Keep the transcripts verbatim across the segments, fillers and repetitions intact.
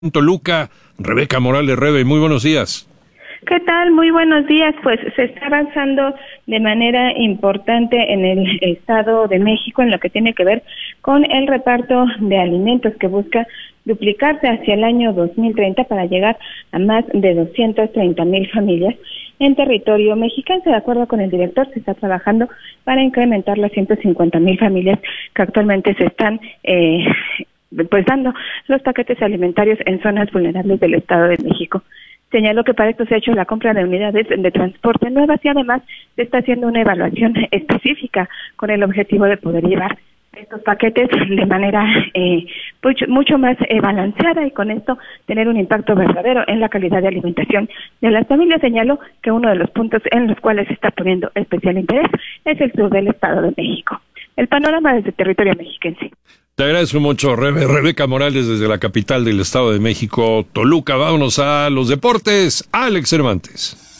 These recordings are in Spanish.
Toluca, Rebeca Morales. Rebe, muy buenos días. ¿Qué tal? Muy buenos días. Pues se está avanzando de manera importante en el Estado de México en lo que tiene que ver con el reparto de alimentos que busca duplicarse hacia el año dos mil treinta para llegar a más de doscientas treinta mil familias en territorio mexicano. De acuerdo con el director, se está trabajando para incrementar las ciento cincuenta mil familias que actualmente se están eh, pues dando los paquetes alimentarios en zonas vulnerables del Estado de México. Señaló que para esto se ha hecho la compra de unidades de transporte nuevas y además se está haciendo una evaluación específica con el objetivo de poder llevar estos paquetes de manera eh, mucho, mucho más eh, balanceada y con esto tener un impacto verdadero en la calidad de alimentación de las familias. Señaló que uno de los puntos en los cuales se está poniendo especial interés es el sur del Estado de México. El panorama desde territorio mexiquense. Te agradezco mucho, Rebe. Rebeca Morales, desde la capital del Estado de México, Toluca. Vámonos a los deportes. Alex Cervantes.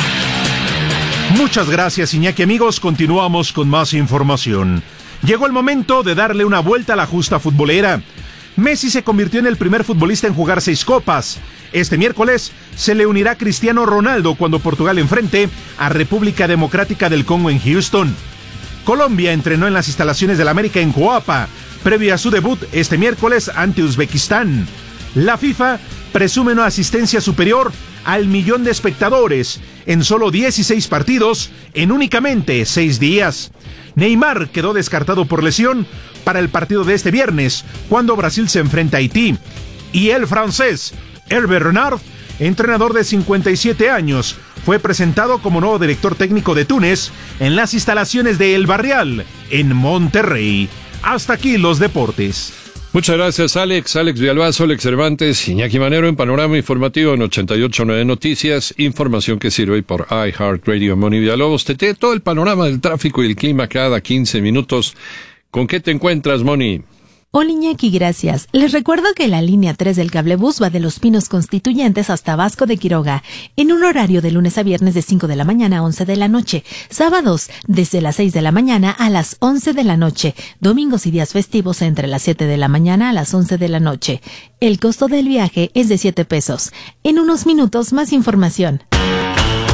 Muchas gracias, Iñaki. Amigos, continuamos con más información. Llegó el momento de darle una vuelta a la justa futbolera. Messi se convirtió en el primer futbolista en jugar seis copas. Este miércoles se le unirá Cristiano Ronaldo cuando Portugal enfrente a República Democrática del Congo en Houston. Colombia entrenó en las instalaciones del América en Coapa, previo a su debut este miércoles ante Uzbekistán. La FIFA presume una asistencia superior al millón de espectadores en solo dieciséis partidos en únicamente seis días. Neymar quedó descartado por lesión para el partido de este viernes, cuando Brasil se enfrenta a Haití. Y el francés Hervé Renard, entrenador de cincuenta y siete años, fue presentado como nuevo director técnico de Túnez en las instalaciones de El Barrial, en Monterrey. Hasta aquí los deportes. Muchas gracias, Alex. Alex Villalbazo, Alex Cervantes, Iñaki Manero en Panorama Informativo en ochenta y ocho punto nueve Noticias. Información que sirve por iHeartRadio. Moni Villalobos, te tiene todo el panorama del tráfico y el clima cada quince minutos. ¿Con qué te encuentras, Moni? Hola, Iñaki, gracias. Les recuerdo que la línea tres del cablebús va de Los Pinos Constituyentes hasta Vasco de Quiroga, en un horario de lunes a viernes de cinco de la mañana a once de la noche, sábados desde las seis de la mañana a las once de la noche, domingos y días festivos entre las siete de la mañana a las once de la noche. El costo del viaje es de siete pesos. En unos minutos, más información.